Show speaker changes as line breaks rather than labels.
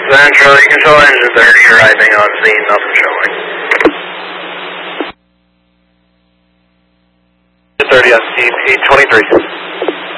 Central, you can show engine 30 arriving on scene, nothing showing.
30 on CP 23.